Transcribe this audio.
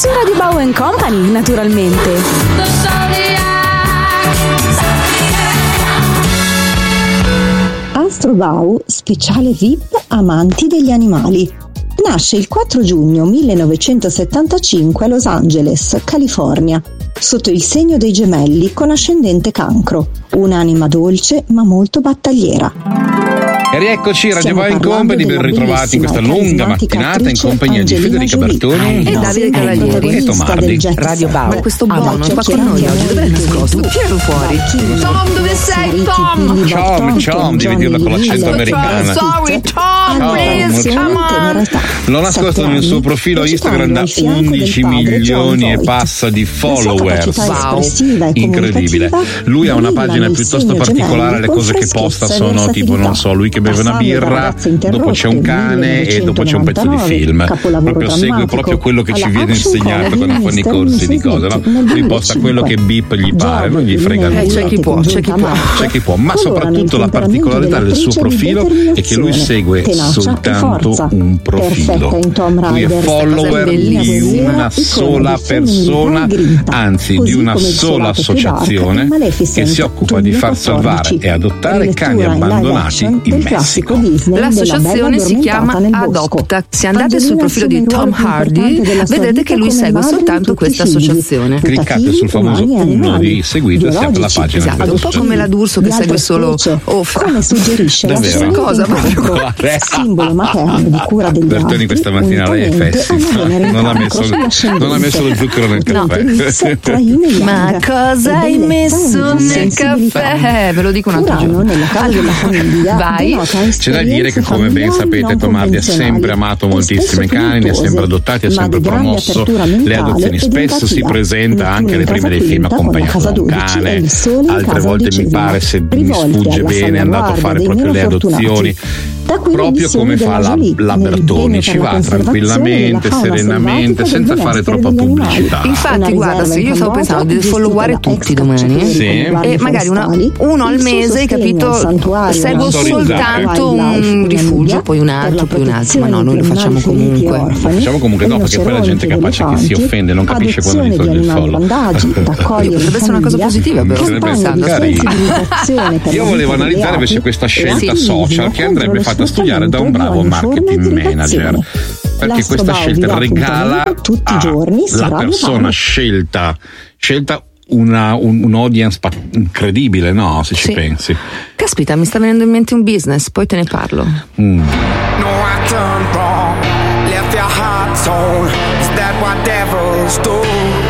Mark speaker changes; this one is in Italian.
Speaker 1: su Radio Bau & Company, naturalmente.
Speaker 2: Astro Bau, speciale VIP amanti degli animali. Nasce il 4 giugno 1975 a Los Angeles, California, sotto il segno dei gemelli con ascendente Cancro. Un'anima dolce ma molto battagliera.
Speaker 3: E rieccoci, Radio Bau & Company, ben ritrovati in questa lunga mattinata in compagnia di Federica Bertoni
Speaker 4: e Davide Cavalieri
Speaker 3: e Tomardi.
Speaker 4: Radio Bau. Ma questo buono è qua con noi oggi, dove è nascosto? Tiro fuori. Tom, dove sei, Tom?
Speaker 3: Ciao, devi dirla con l'accento americano.
Speaker 4: Sorry, Tom, please, come on.
Speaker 3: L'ho nascosto nel suo profilo Instagram da 11 milioni e passa di followers.
Speaker 4: Wow,
Speaker 3: incredibile. Lui ha una pagina piuttosto particolare, le cose che posta sono tipo, non so, lui che beve una birra, dopo c'è un cane e dopo c'è un pezzo di film. Proprio segue proprio quello che ci viene insegnato quando fanno i corsi di cose, no? Lui posta quello che beep gli pare, non gli frega nulla.
Speaker 4: C'è chi può,
Speaker 3: ma soprattutto la particolarità del suo profilo è che lui segue soltanto un profilo. Lui è follower di una sola persona, anzi di una sola associazione che si occupa di far salvare e adottare cani abbandonati in Messico.
Speaker 4: L'associazione si chiama Adopta. Se andate sul profilo di Tom Hardy vedrete che lui segue soltanto questa associazione.
Speaker 3: Cliccate sul famoso 1 di seguito e si apre la pagina.
Speaker 4: Esatto, un po' come la D'Urso che segue solo Ofra.
Speaker 2: Come suggerisce la
Speaker 3: Davvero?
Speaker 4: Cosa
Speaker 2: simbolo materno di cura degli
Speaker 3: Bertoni
Speaker 2: altri,
Speaker 3: questa mattina lei è fessi, non ha messo lo zucchero nel caffè.
Speaker 4: Ma cosa hai messo nel caffè? Ve lo dico un altro giorno.
Speaker 2: Nella casa della famiglia.
Speaker 4: Vai.
Speaker 3: C'è da dire che, come ben sapete, Tomardi ha sempre amato moltissimi cani, ne ha sempre adottati, ha sempre promosso le adozioni. Spesso si presenta anche alle prime dei film accompagnato da un cane, altre volte mi pare, se mi sfugge bene, è andato a fare proprio le adozioni. Proprio come fa la Bertoni, ci va tranquillamente, serenamente, senza fare troppa pubblicità.
Speaker 4: Infatti, guarda, se io stavo pensando di followare tutti domani, e magari uno al mese, hai capito? Seguo soltanto un rifugio, poi un altro, ma no, noi lo facciamo comunque.
Speaker 3: Facciamo comunque no, perché poi la gente è capace che si offende, non capisce quando gli toglie il follow.
Speaker 4: Potrebbe essere una cosa positiva, però sto pensando.
Speaker 3: Io volevo analizzare invece questa scelta social che andrebbe fatta studiare da un bravo marketing manager, perché questa scelta regala alla persona scelta un audience incredibile, no? Se ci pensi.
Speaker 4: Caspita, mi sta venendo in mente un business, poi te ne parlo.
Speaker 5: No, I turned wrong, left your heart torn. Is that what devils do?